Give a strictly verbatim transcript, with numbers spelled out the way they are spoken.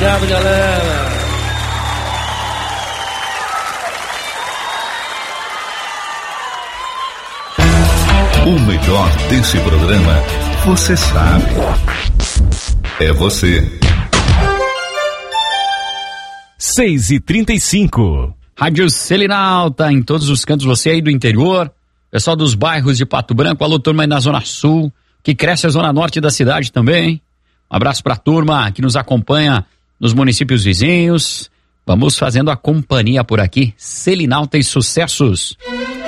Obrigado, galera. O melhor desse programa, você sabe. É você. seis e trinta e cinco. Rádio Selinal, tá em todos os cantos, você aí do interior, pessoal dos bairros de Pato Branco, alô turma aí na Zona Sul, que cresce a Zona Norte da cidade também. Um abraço pra turma que nos acompanha nos municípios vizinhos. Vamos fazendo a companhia por aqui. Selinal tem sucessos.